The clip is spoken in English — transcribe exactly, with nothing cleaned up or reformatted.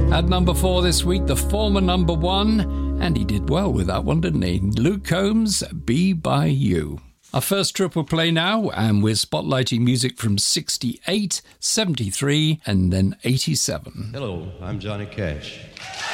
At number four this week, the former number one, and he did well with that one, didn't he? Luke Combs, Be By You. Our first triple play now, and we're spotlighting music from sixty-eight, seventy-three, and then eighty-seven. Hello, I'm Johnny Cash.